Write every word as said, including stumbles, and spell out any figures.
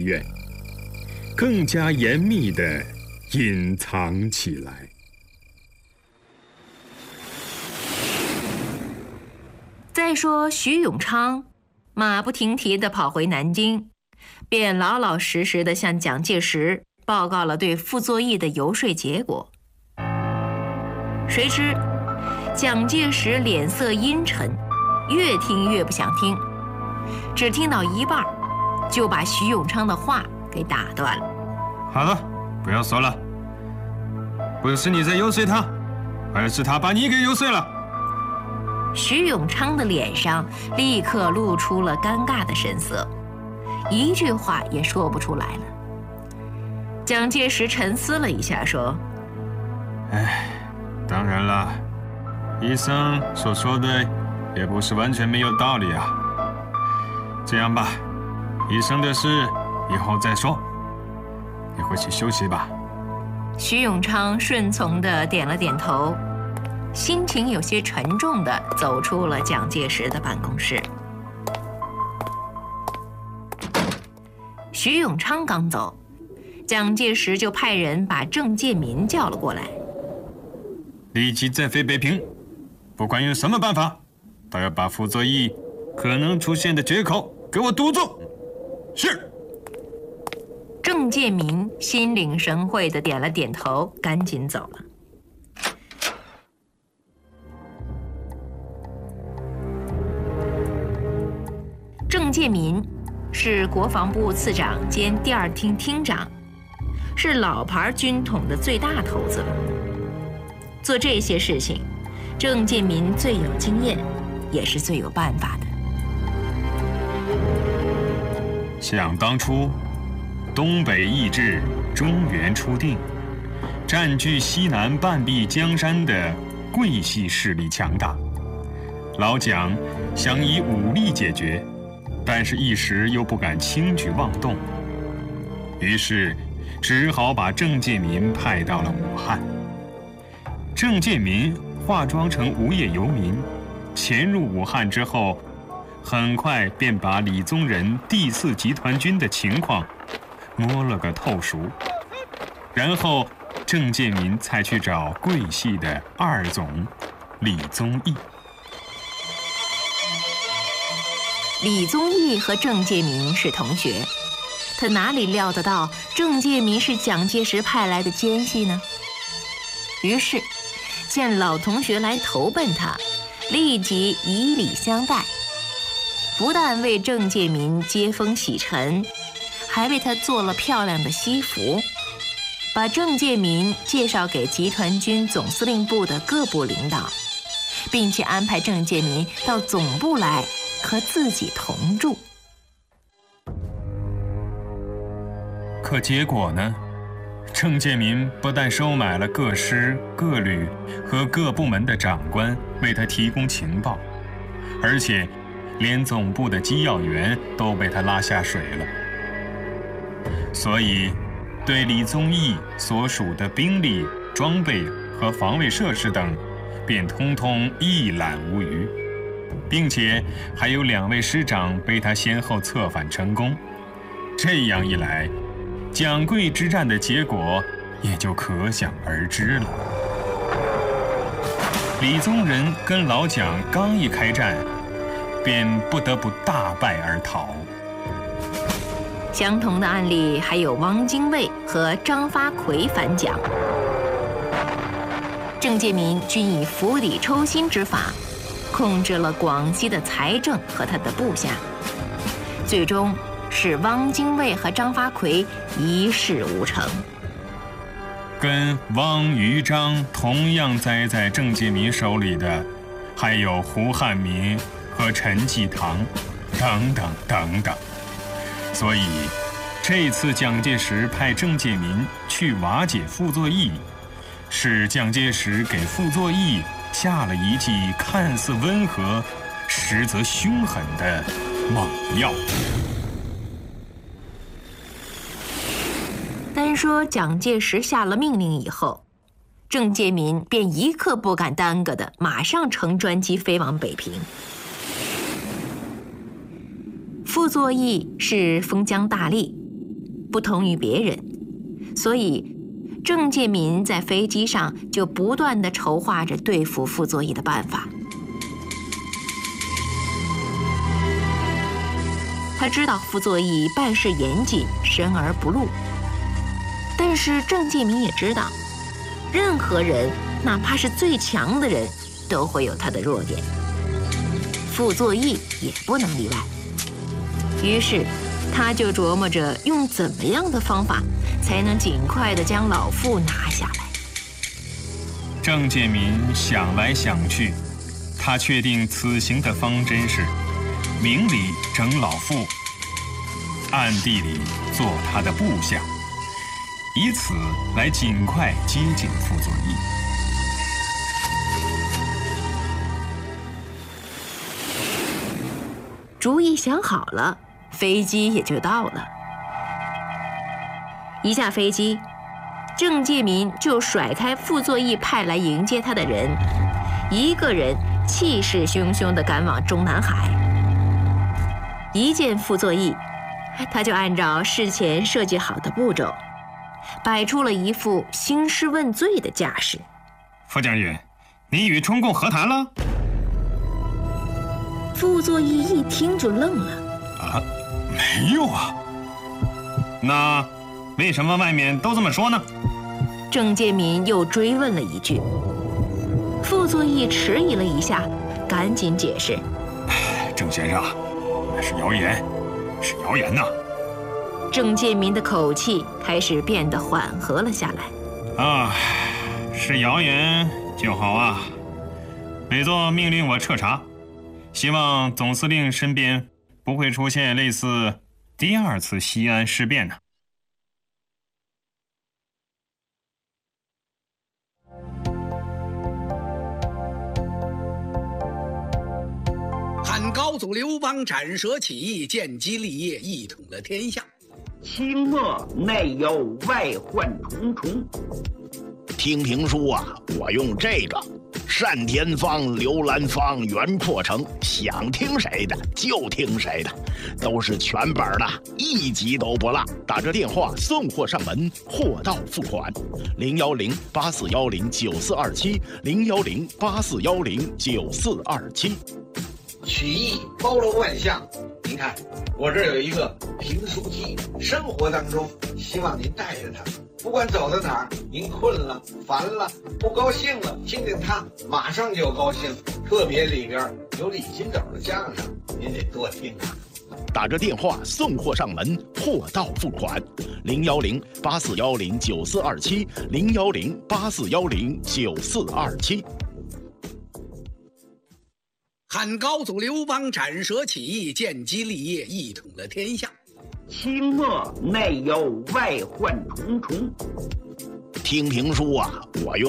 愿，更加严密地隐藏起来。 再说徐永昌，马不停蹄地跑回南京，便老老实实地向蒋介石报告了对傅作义的游说结果。谁知蒋介石脸色阴沉，越听越不想听，只听到一半，就把徐永昌的话给打断了。 好了，不要说了，不是你在游说他，而是他把你给游说了。 徐永昌的脸上立刻露出了尴尬的神色，一句话也说不出来了。蒋介石沉思了一下，说： 哎，当然了，医生所说的也不是完全没有道理啊。这样吧，医生的事以后再说，你回去休息吧。 徐永昌顺从地点了点头，心情有些沉重地走出了蒋介石的办公室。徐永昌刚走，蒋介石就派人把郑介民叫了过来， 立即再飞北平，不管用什么办法，都要把傅作义可能出现的缺口给我堵住。是。 郑介民心领神会地点了点头，赶紧走了。郑介民是国防部次长兼第二厅厅长，是老牌军统的最大头子了。做这些事情，郑介民最有经验，也是最有办法的。 想当初，东北易帜，中原初定，占据西南半壁江山的桂系势力强大，老蒋想以武力解决，但是一时又不敢轻举妄动，于是只好把郑介民派到了武汉。郑介民化妆成无业游民，潜入武汉之后，很快便把李宗仁第四集团军的情况摸了个透熟。然后郑介民才去找桂系的二总李宗义。 李宗义和郑介民是同学，他哪里料得到郑介民是蒋介石派来的奸细呢？于是见老同学来投奔他，立即以礼相待，不但为郑介民接风洗尘，还为他做了漂亮的西服，把郑介民介绍给集团军总司令部的各部领导，并且安排郑介民到总部来和自己同住。 可结果呢？郑介民不但收买了各师各旅和各部门的长官为他提供情报，而且连总部的机要员都被他拉下水了。所以对李宗义所属的兵力、装备和防卫设施等便通通一览无余，并且还有两位师长被他先后策反成功。这样一来，蒋桂之战的结果也就可想而知了。李宗仁跟老蒋刚一开战，便不得不大败而逃。 相同的案例还有汪精卫和张发奎反蒋。郑介民均以釜底抽薪之法控制了广西的财政和他的部下，最终使汪精卫和张发奎一事无成。 跟汪于章同样栽在郑介民手里的，还有胡汉民和陈济棠等等等等。所以这次蒋介石派郑介民去瓦解傅作义，是蒋介石给傅作义下了一剂看似温和实则凶狠的猛药。 单说蒋介石下了命令以后，郑介民便一刻不敢耽搁的马上乘专机飞往北平。傅作义是封疆大吏， 不同于别人，所以郑介民在飞机上就不断地筹划着对付傅作义的办法。他知道傅作义办事严谨，深而不露，但是郑介民也知道，任何人，哪怕是最强的人，都会有他的弱点。傅作义也不能例外。于是，他就琢磨着用怎么样的方法，才能尽快地将老傅拿下来。 郑介民想来想去，他确定此行的方针是：明里整老傅，暗地里做他的部下，以此来尽快接近傅作义。 主意想好了，飞机也就到了。一下飞机，郑介民就甩开傅作义派来迎接他的人，一个人气势汹汹地赶往中南海。一见傅作义，他就按照事前设计好的步骤，摆出了一副兴师问罪的架势。 傅将军，你与中共和谈了？ 傅作义一听就愣了。 啊，没有啊。那为什么外面都这么说呢？ 郑介民又追问了一句。傅作义迟疑了一下，赶紧解释： 郑先生，那是谣言，是谣言呐。 郑介民的口气开始变得缓和了下来。 啊，是谣言就好啊。委座命令我彻查，希望总司令身边不会出现类似第二次西安事变呢。 汉高祖刘邦斩蛇起义，建基立业，一统了天下。 清末内忧外患重重。 听评书啊，我用这个单田芳、刘兰芳、袁阔成，想听谁的就听谁的，都是全本的，一集都不落。打着电话送货上门，货到付款。零幺零八四幺零九四二七，零幺零八四幺零九四二七。 曲艺包罗万象，您看，我这儿有一个评书机，生活当中希望您带着它，不管走到哪儿，您困了、烦了、不高兴了，听听它，马上就高兴。特别里边有李金斗的相声，您得多听啊。 打着电话送货上门，货到付款。零幺零八四幺零九四二七，零幺零八四幺零九四二七。 汉高祖刘邦斩蛇起义，建基立业，一统了天下。 清末内忧外患重重。 听评书啊，我用